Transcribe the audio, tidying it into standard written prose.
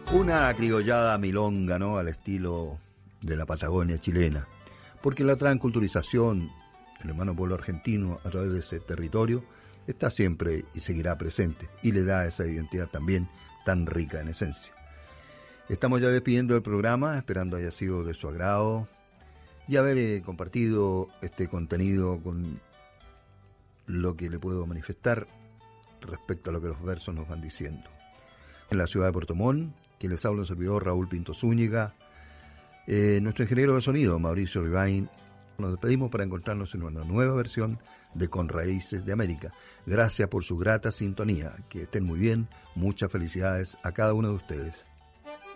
Una criollada milonga, ¿no? Al estilo de la Patagonia chilena, porque la transculturización del hermano pueblo argentino a través de ese territorio está siempre y seguirá presente y le da esa identidad también tan rica en esencia. Estamos ya despidiendo el programa, esperando haya sido de su agrado y haber compartido este contenido con lo que le puedo manifestar respecto a lo que los versos nos van diciendo. En la ciudad de Puerto Montt, quien les habla un servidor, Raúl Pinto Zúñiga, nuestro ingeniero de sonido, Mauricio Rivain. Nos despedimos para encontrarnos en una nueva versión de Con Raíces de América. Gracias por su grata sintonía. Que estén muy bien. Muchas felicidades a cada uno de ustedes.